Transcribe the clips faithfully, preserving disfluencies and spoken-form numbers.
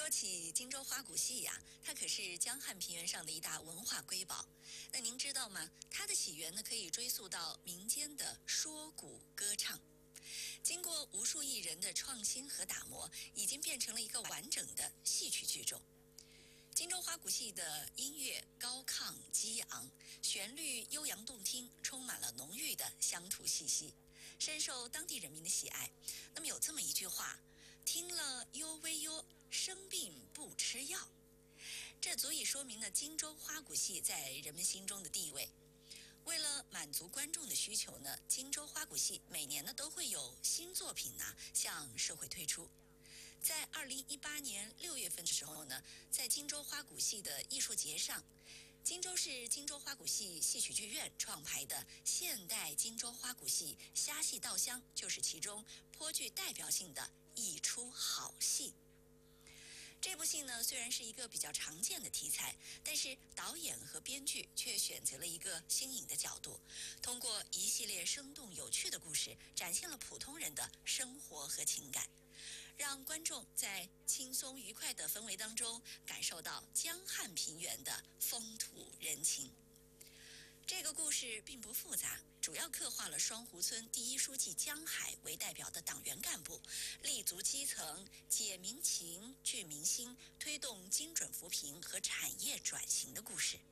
说起荆州花鼓戏呀，它可是江汉平原上的一大文化瑰宝。那您知道吗？它的起源呢，可以追溯到民间的说鼓歌唱。经过无数艺人的创新和打磨，已经变成了一个完整的戏曲剧种。荆州花鼓戏的音乐高亢激昂，旋律悠扬动听，充满了浓郁的乡土气息，深受当地人民的喜爱。那么有这么一句话：听了哟喂哟，生病不吃药。这足以说明了荆州花鼓戏在人们心中的地位。为了满足观众的需求呢，荆州花鼓戏每年呢都会有新作品呢向社会推出。在二零一八年六月份的时候呢，在荆州花鼓戏的艺术节上，荆州市荆州花鼓戏戏曲剧院创排的现代荆州花鼓戏《虾戏稻香》就是其中颇具代表性的一出好戏。这部戏呢，虽然是一个比较常见的题材，但是导演和编剧却选择了一个新颖的角度，通过一系列生动有趣的故事，展现了普通人的生活和情感，让观众在轻松愉快的氛围当中感受到江汉平原的风土人情。这个故事并不复杂，主要刻画了双湖村第一书记江海为代表的党员干部立足基层，解民情、聚民心，推动精准扶贫和产业转型的故事。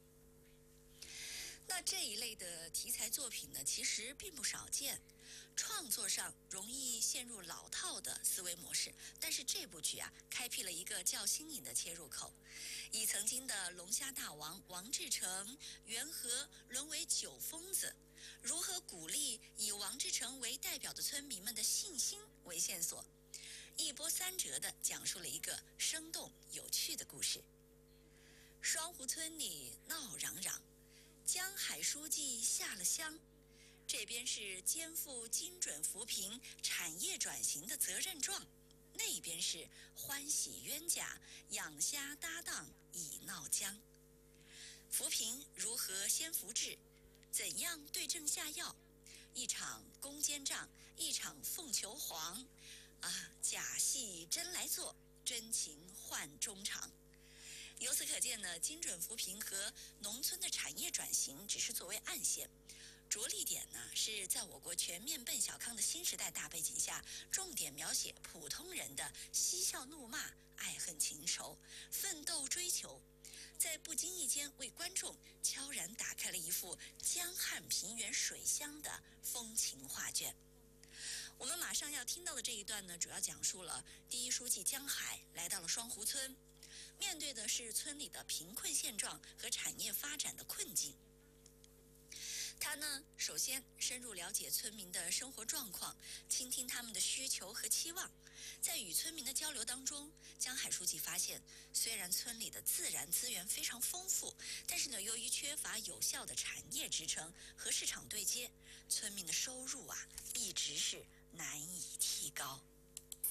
那这一类的题材作品呢，其实并不少见，创作上容易陷入老套的思维模式，但是这部剧啊，开辟了一个较新颖的切入口，以曾经的龙虾大王王志成缘何沦为酒疯子，如何鼓励以王志成为代表的村民们的信心为线索，一波三折地讲述了一个生动有趣的故事。双湖村里闹嚷嚷，江海书记下了乡，这边是肩负精准扶贫、产业转型的责任状，那边是欢喜冤家，养虾搭档已闹僵。扶贫如何先扶志？怎样对症下药？一场攻坚仗，一场凤求凰，啊，假戏真来做，真情换衷肠。由此可见呢，精准扶贫和农村的产业转型只是作为暗线，着力点呢是在我国全面奔小康的新时代大背景下，重点描写普通人的嬉笑怒骂、爱恨情仇、奋斗追求，在不经意间为观众悄然打开了一幅江汉平原水乡的风情画卷。我们马上要听到的这一段呢，主要讲述了第一书记江海来到了双湖村，面对的是村里的贫困现状和产业发展的困境。他呢，首先深入了解村民的生活状况，倾听他们的需求和期望。在与村民的交流当中，江海书记发现，虽然村里的自然资源非常丰富，但是呢，由于缺乏有效的产业支撑和市场对接，村民的收入啊，一直是难以提高。